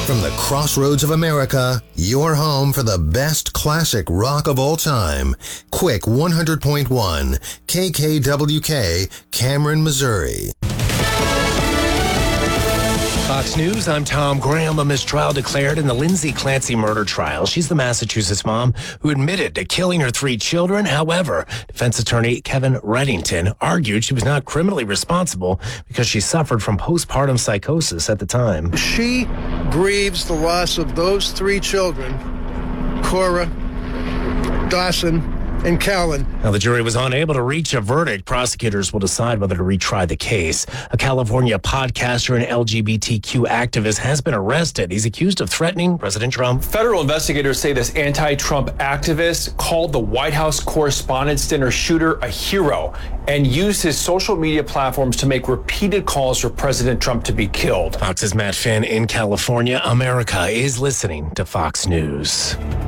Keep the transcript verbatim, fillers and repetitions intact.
From the crossroads of America, your home for the best classic rock of all time. Quick one hundred point one, K K W K, Cameron, Missouri. Fox News, I'm Tom Graham. A mistrial declared in the Lindsay Clancy murder trial. She's the Massachusetts mom who admitted to killing her three children. However, defense attorney Kevin Reddington argued she was not criminally responsible because she suffered from postpartum psychosis at the time. She grieves the loss of those three children, Cora, Dawson, and Callan. Now, the jury was unable to reach a verdict. Prosecutors will decide whether to retry the case. A California podcaster and L G B T Q activist has been arrested. He's accused of threatening President Trump. Federal investigators say this anti-Trump activist called the White House Correspondents' Dinner shooter a hero and used his social media platforms to make repeated calls for President Trump to be killed. Fox's Matt Finn in California. America is listening to Fox News.